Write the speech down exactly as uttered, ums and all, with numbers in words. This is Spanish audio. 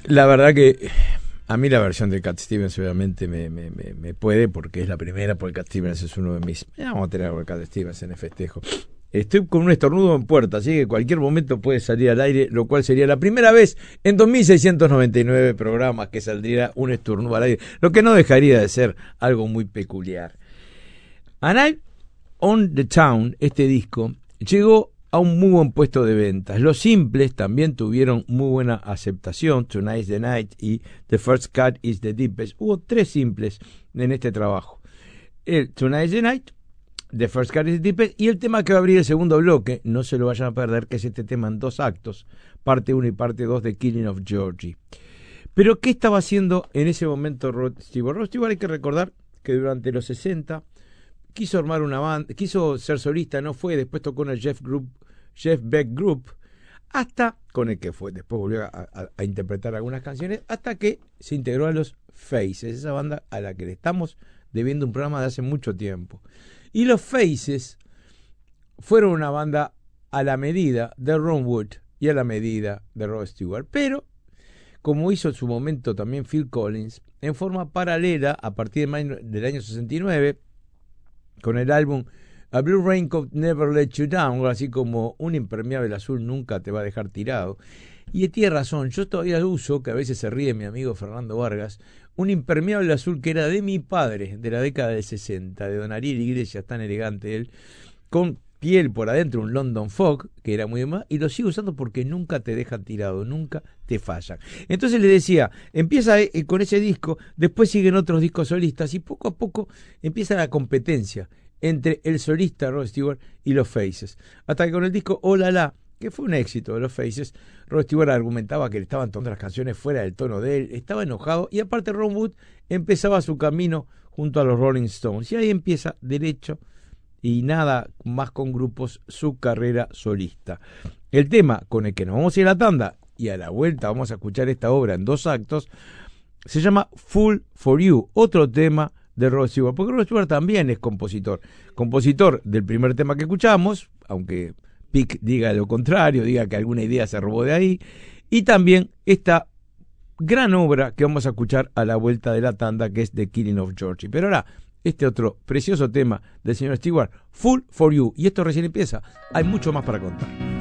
La verdad que a mí la versión de Cat Stevens obviamente me, me, me, me puede, porque es la primera, porque Cat Stevens es uno de mis... Vamos a tener algo de Cat Stevens en el festejo. Estoy con un estornudo en puerta, así que en cualquier momento puede salir al aire, lo cual sería la primera vez en dos mil seiscientos noventa y nueve programas que saldría un estornudo al aire, lo que no dejaría de ser algo muy peculiar. A Night on the Town, este disco, llegó a un muy buen puesto de ventas. Los simples también tuvieron muy buena aceptación, Tonight's the Night y The First Cut is the Deepest. Hubo tres simples en este trabajo. El Tonight's the Night, The First Cut is the Deepest y el tema que va a abrir el segundo bloque, no se lo vayan a perder, que es este tema en dos actos, parte uno y parte dos de Killing of Georgie. Pero ¿qué estaba haciendo en ese momento Rod Stewart? Rod Stewart hay que recordar que durante los sesenta quiso armar una banda, quiso ser solista, no fue, después tocó en el Jeff Group, Jeff Beck Group, hasta con el que fue, después volvió a, a, a interpretar algunas canciones, hasta que se integró a los Faces, esa banda a la que le estamos debiendo un programa de hace mucho tiempo. Y los Faces fueron una banda a la medida de Ron Wood y a la medida de Rod Stewart, pero como hizo en su momento también Phil Collins, en forma paralela a partir de mayo del año sesenta y nueve, con el álbum A Blue Raincoat Never Let You Down, así como Un impermeable azul nunca te va a dejar tirado. Y tiene razón, yo todavía uso, que a veces se ríe mi amigo Fernando Vargas, un impermeable azul que era de mi padre, de la década del sesenta, de Don Ariel Iglesias, tan elegante él, con piel por adentro, un London Fog, que era muy de más, y lo sigo usando porque nunca te dejan tirado, nunca te fallan. Entonces le decía, empieza con ese disco, después siguen otros discos solistas, y poco a poco empieza la competencia entre el solista Rod Stewart y los Faces. Hasta que con el disco Oh La La, que fue un éxito de los Faces, Rod Stewart argumentaba que le estaban tomando las canciones fuera del tono de él, estaba enojado, y aparte Ron Wood empezaba su camino junto a los Rolling Stones, y ahí empieza derecho y nada más con grupos su carrera solista. El tema con el que nos vamos a ir a la tanda y a la vuelta vamos a escuchar esta obra en dos actos se llama Fool for You, otro tema de Rod Stewart, porque Rod Stewart también es compositor, compositor del primer tema que escuchamos, aunque Pick diga lo contrario, diga que alguna idea se robó de ahí, y también esta gran obra que vamos a escuchar a la vuelta de la tanda, que es The Killing of Georgie. Pero ahora, este otro precioso tema del señor Stewart, Fool for You, y esto recién empieza, hay mucho más para contar.